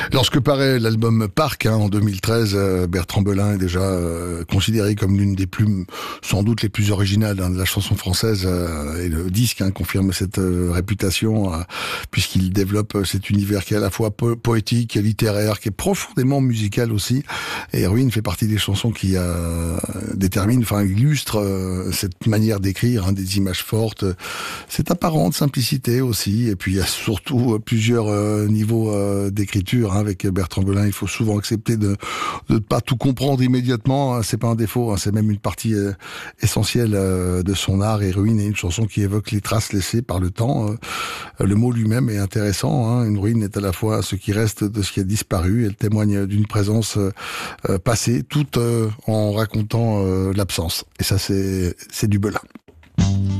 Lorsque paraît l'album Parc en 2013, Bertrand Belin est déjà considéré comme l'une des plus, sans doute les plus originales de la chanson française, et le disque confirme cette réputation, puisqu'il développe cet univers qui est à la fois poétique, littéraire, qui est profondément musical aussi. Et Ruine fait partie des chansons qui illustrent cette manière d'écrire, des images fortes, cette apparente simplicité aussi. Et puis il y a surtout plusieurs niveaux d'écriture. Avec Bertrand Belin, il faut souvent accepter de ne pas tout comprendre immédiatement. C'est pas un défaut, c'est même une partie essentielle de son art. Et Ruine est une chanson qui évoque les traces laissées par le temps. Le mot lui-même est intéressant. Une ruine est à la fois ce qui reste de ce qui a disparu. Elle témoigne d'une présence passée, tout en racontant l'absence. Et ça, c'est du Belin.